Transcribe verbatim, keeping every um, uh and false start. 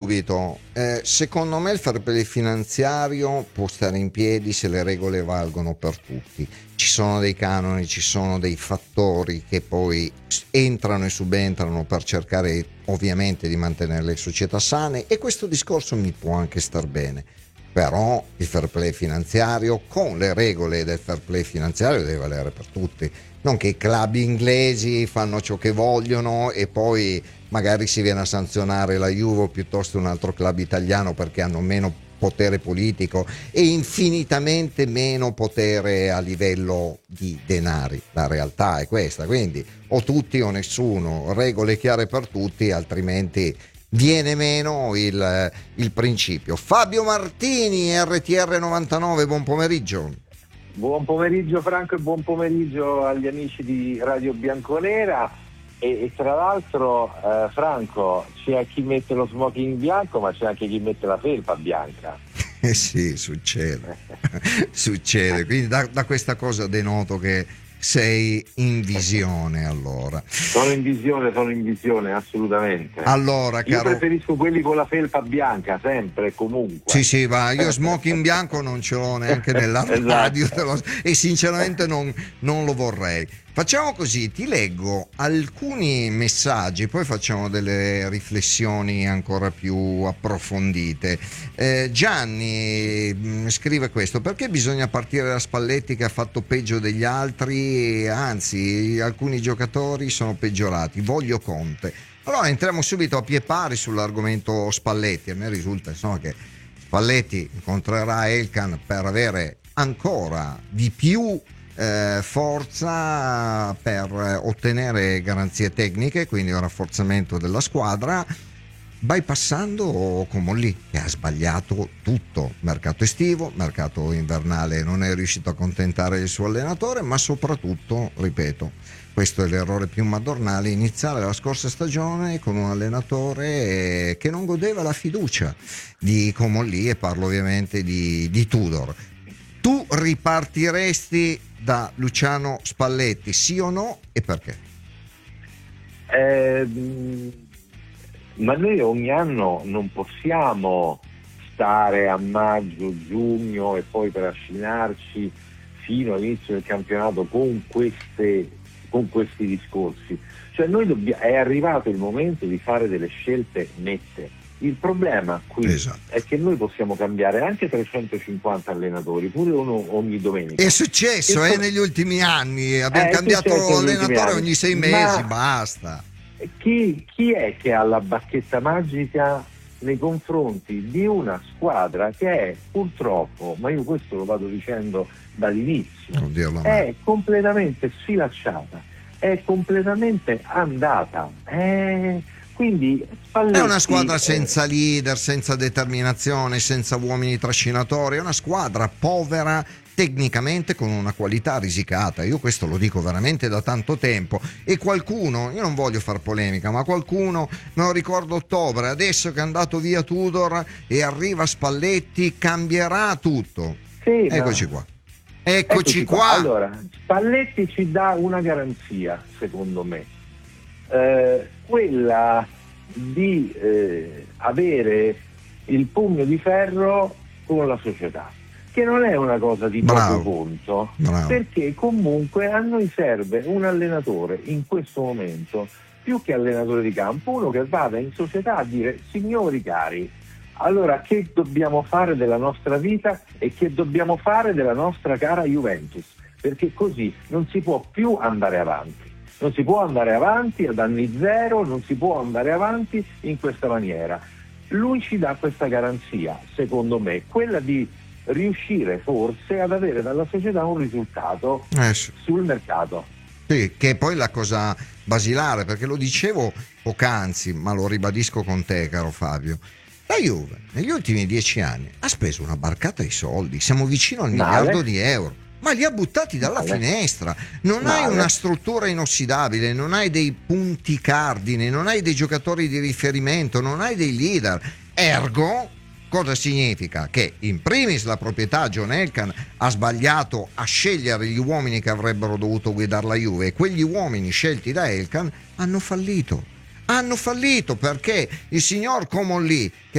subito, eh, secondo me il fair play finanziario può stare in piedi se le regole valgono per tutti. Ci sono dei canoni, ci sono dei fattori che poi entrano e subentrano per cercare ovviamente di mantenere le società sane, e questo discorso mi può anche star bene. Però il fair play finanziario, con le regole del fair play finanziario, deve valere per tutti, non che i club inglesi fanno ciò che vogliono e poi magari si viene a sanzionare la Juve piuttosto un altro club italiano perché hanno meno potere politico e infinitamente meno potere a livello di denari. La realtà è questa, quindi o tutti o nessuno, regole chiare per tutti, altrimenti viene meno il, il principio. Fabio Martini, R T R novantanove, buon pomeriggio. Buon pomeriggio Franco e buon pomeriggio agli amici di Radio Bianconera e, e tra l'altro eh, Franco, c'è chi mette lo smoking bianco ma c'è anche chi mette la felpa bianca. Eh sì, succede, succede, quindi da, da questa cosa denoto che sei in visione. Allora sono in visione, sono in visione assolutamente. Allora, io caro... preferisco quelli con la felpa bianca sempre e comunque. Sì sì, ma io smoking bianco non ce l'ho neanche nella radio, esatto. E sinceramente non, non lo vorrei. Facciamo così, ti leggo alcuni messaggi, poi facciamo delle riflessioni ancora più approfondite. eh, Gianni mh, scrive questo: perché bisogna partire da Spalletti che ha fatto peggio degli altri, anzi alcuni giocatori sono peggiorati, voglio Conte. Allora entriamo subito a pie pari sull'argomento Spalletti. A me risulta insomma che Spalletti incontrerà Elkann per avere ancora di più eh, forza per ottenere garanzie tecniche, quindi un rafforzamento della squadra, bypassando Comolli che ha sbagliato tutto, mercato estivo, mercato invernale non è riuscito a accontentare il suo allenatore, ma soprattutto, ripeto, questo è l'errore più madornale, iniziare la scorsa stagione con un allenatore che non godeva la fiducia di Comolli, e parlo ovviamente di, di Tudor. Tu ripartiresti da Luciano Spalletti, sì o no, e perché? Eh, ma noi ogni anno non possiamo stare a maggio, giugno e poi trascinarci fino all'inizio del campionato con queste con questi discorsi. Cioè noi dobbiamo, è arrivato il momento di fare delle scelte nette. Il problema qui esatto. è che noi possiamo cambiare anche trecentocinquanta allenatori, pure uno ogni domenica. È successo eh, negli ultimi anni, abbiamo è cambiato allenatore ogni sei mesi, ma basta. Chi, chi è che ha la bacchetta magica nei confronti di una squadra che è purtroppo, ma io questo lo vado dicendo dall'inizio, Oddio, è completamente sfilacciata, è completamente andata, è... Quindi Spalletti, è una squadra senza leader, senza determinazione, senza uomini trascinatori, è una squadra povera tecnicamente con una qualità risicata. Io questo lo dico veramente da tanto tempo, e qualcuno, io non voglio far polemica, ma qualcuno, me lo ricordo ottobre, adesso che è andato via Tudor e arriva Spalletti cambierà tutto. Sì, eccoci ma... qua. Eccoci, eccoci qua. qua. Allora, Spalletti ci dà una garanzia, secondo me, eh, quella di eh, avere il pugno di ferro con la società, che non è una cosa di poco conto, Bravo. perché comunque a noi serve un allenatore in questo momento, più che allenatore di campo, uno che vada in società a dire: signori cari, allora che dobbiamo fare della nostra vita e che dobbiamo fare della nostra cara Juventus, perché così non si può più andare avanti. Non si può andare avanti ad anni zero, non si può andare avanti in questa maniera. Lui ci dà questa garanzia, secondo me, quella di riuscire forse ad avere dalla società un risultato eh sì. sul mercato. Sì, che è poi la cosa basilare, perché lo dicevo poc'anzi, ma lo ribadisco con te, caro Fabio. La Juve negli ultimi dieci anni ha speso una barcata di soldi, siamo vicino al Male. miliardo di euro. Ma li ha buttati dalla Male. finestra. Non Male. hai una struttura inossidabile, non hai dei punti cardine, non hai dei giocatori di riferimento, non hai dei leader. Ergo, cosa significa? Che in primis la proprietà John Elkann ha sbagliato a scegliere gli uomini che avrebbero dovuto guidare la Juve, e quegli uomini scelti da Elkann hanno fallito. Hanno fallito perché il signor Comolli, che